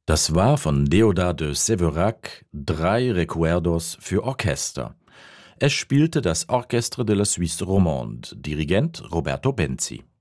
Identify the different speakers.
Speaker 1: Das war von Déodat de Séverac drei Recuerdos für Orchester. Es spielte das Orchestre de la Suisse Romande, Dirigent Roberto Benzi.